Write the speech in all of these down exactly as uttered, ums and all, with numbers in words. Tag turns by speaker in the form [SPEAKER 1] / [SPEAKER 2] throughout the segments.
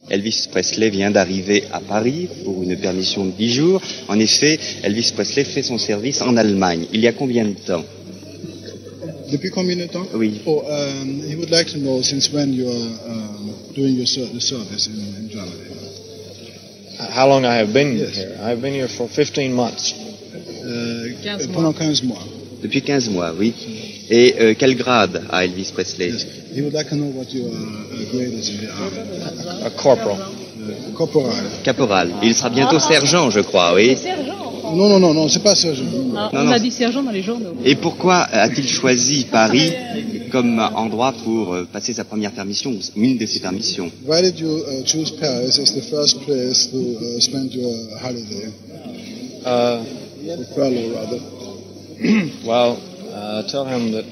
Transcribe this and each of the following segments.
[SPEAKER 1] Elvis Presley vient d'arriver à Paris pour une permission de dix jours. En effet, Elvis Presley fait son service en Allemagne. Il y a combien de temps?
[SPEAKER 2] Depuis combien de temps?
[SPEAKER 1] Oui.
[SPEAKER 2] Oh, um, he would like to know since when you are um, doing your ser- the service in, in Germany.
[SPEAKER 3] How long I have been
[SPEAKER 2] Yes.
[SPEAKER 3] here? I've been here for fifteen months.
[SPEAKER 2] Euh,
[SPEAKER 4] quinze
[SPEAKER 2] pendant
[SPEAKER 4] mois.
[SPEAKER 2] quinze mois.
[SPEAKER 1] Depuis quinze mois, oui. Et euh, quel grade a Elvis Presley?
[SPEAKER 2] Yes. He would like to know what your uh, grade is in the army.
[SPEAKER 3] A corporal.
[SPEAKER 2] Uh, corporal.
[SPEAKER 1] Caporal. Il sera bientôt sergent, je crois, oui.
[SPEAKER 4] Sergent.
[SPEAKER 2] Non, non, non, non, c'est pas ça. Je...
[SPEAKER 4] Ah,
[SPEAKER 1] Non,
[SPEAKER 4] on
[SPEAKER 1] non.
[SPEAKER 4] a dit sergent dans les journaux.
[SPEAKER 1] Et pourquoi a-t-il choisi Paris comme endroit pour euh, passer sa première permission, ou une de ses permissions?
[SPEAKER 2] Why did you uh, choose Paris as the first place to uh, spend your holiday?
[SPEAKER 3] Uh,
[SPEAKER 2] Or fellow, rather.
[SPEAKER 3] well, uh, tell him that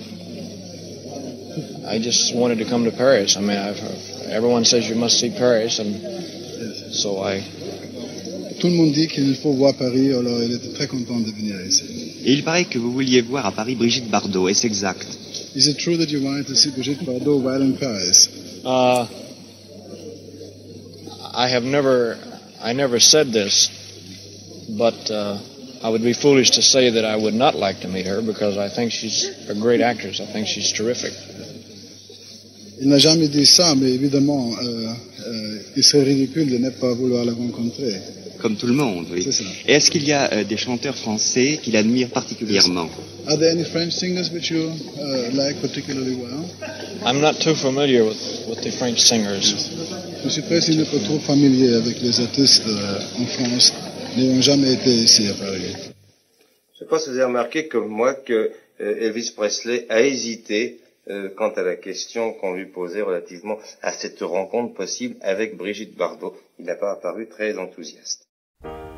[SPEAKER 3] I just wanted to come to Paris. I mean, I've, everyone says you must see Paris, and so I.
[SPEAKER 2] Tout le monde dit qu'il faut voir Paris, alors il était très content de venir ici.
[SPEAKER 1] Et il paraît que vous vouliez voir à Paris Brigitte Bardot, est-ce exact?
[SPEAKER 2] Is it true that you wanted to see Brigitte Bardot while in Paris?
[SPEAKER 3] Uh, I have never, I never said this, but uh, I would be foolish to say that I would not like to meet her because I think she's a great actress. I think she's terrific.
[SPEAKER 2] Il n'a jamais dit ça, mais évidemment, euh, euh, il serait ridicule de ne pas vouloir la rencontrer.
[SPEAKER 1] Comme tout le monde, oui.
[SPEAKER 2] C'est ça.
[SPEAKER 1] Et est-ce qu'il y a euh, des chanteurs français qu'il admire particulièrement?
[SPEAKER 2] Are there any French singers which you uh, like particularly well?
[SPEAKER 3] I'm not too familiar with, with the French singers.
[SPEAKER 2] Je suis presque un peu trop familier avec les artistes euh, en France, n'ayant jamais été ici à Paris.
[SPEAKER 5] Je ne sais pas si vous avez remarqué comme moi que euh, Elvis Presley a hésité euh, quant à la question qu'on lui posait relativement à cette rencontre possible avec Brigitte Bardot. Il n'a pas apparu très enthousiaste.